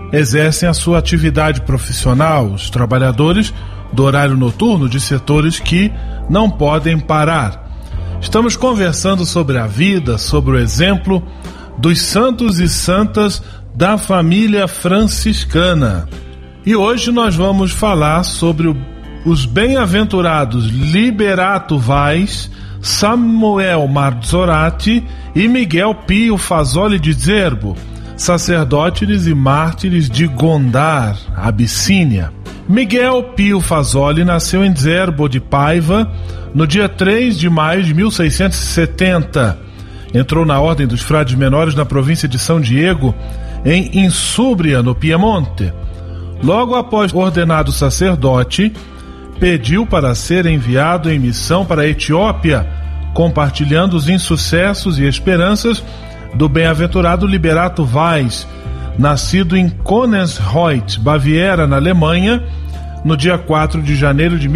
exercem a sua atividade profissional, os trabalhadores do horário noturno de setores que não podem parar. Estamos conversando sobre a vida, sobre o exemplo dos santos e santas da família franciscana. E hoje nós vamos falar sobre os bem-aventurados Liberato Vaz, Samuel Marzorati e Miguel Pio Fasoli de Zerbo, sacerdotes e mártires de Gondar, Abissínia. Miguel Pio Fasoli nasceu em Zerbo de Paiva no dia 3 de maio de 1670. Entrou na Ordem dos Frades Menores na província de São Diego, em Insúbria, no Piemonte. Logo após ordenado sacerdote, pediu para ser enviado em missão para a Etiópia, compartilhando os insucessos e esperanças do bem-aventurado Liberato Vaz, nascido em Königsreuth, Baviera, na Alemanha, no dia 4 de janeiro de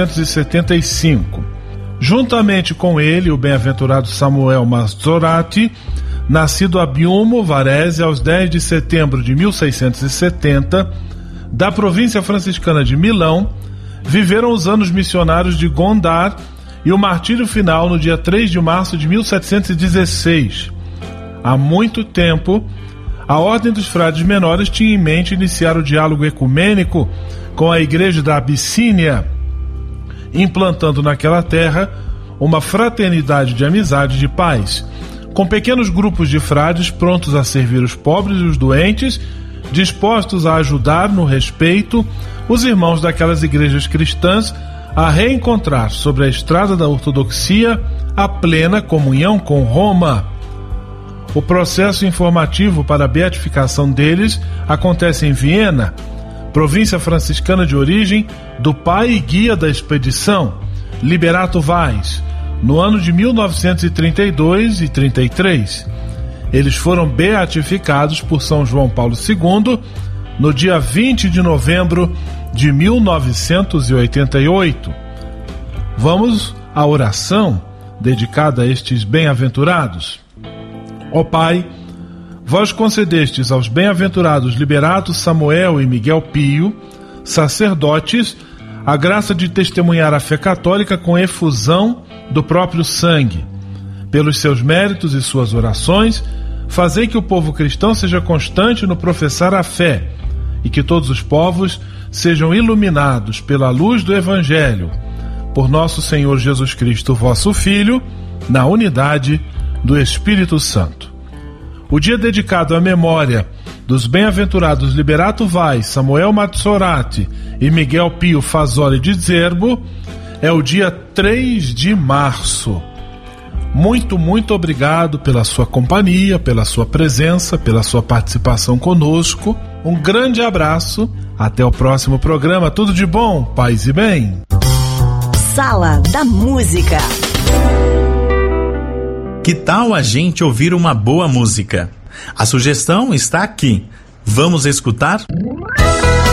1675. Juntamente com ele, o bem-aventurado Samuel Marzorati, nascido a Biumo, Varese, aos 10 de setembro de 1670, da província franciscana de Milão, viveram os anos missionários de Gondar e o martírio final no dia 3 de março de 1716. Há muito tempo, a Ordem dos Frades Menores tinha em mente iniciar o diálogo ecumênico com a Igreja da Abissínia, implantando naquela terra uma fraternidade de amizade e de paz, com pequenos grupos de frades prontos a servir os pobres e os doentes, dispostos a ajudar no respeito os irmãos daquelas igrejas cristãs a reencontrar sobre a estrada da ortodoxia a plena comunhão com Roma. O processo informativo para a beatificação deles acontece em Viena, província franciscana de origem do pai e guia da expedição, Liberato Vaz, no ano de 1932 e 33. Eles foram beatificados por São João Paulo II no dia 20 de novembro de 1988. Vamos à oração dedicada a estes bem-aventurados. Ó Pai, vós concedestes aos bem-aventurados Liberato, Samuel e Miguel Pio, sacerdotes, a graça de testemunhar a fé católica com efusão do próprio sangue. Pelos seus méritos e suas orações, fazei que o povo cristão seja constante no professar a fé e que todos os povos sejam iluminados pela luz do Evangelho, por nosso Senhor Jesus Cristo, vosso Filho, na unidade do Espírito Santo. O dia dedicado à memória dos bem-aventurados Liberato Vaz, Samuel Marzorati e Miguel Pio Fasoli de Zerbo é o dia 3 de março. Muito obrigado pela sua companhia, pela sua presença, pela sua participação conosco. Um grande abraço, até o próximo programa. Tudo de bom, paz e bem. Sala da Música. Que tal a gente ouvir uma boa música? A sugestão está aqui. Vamos escutar?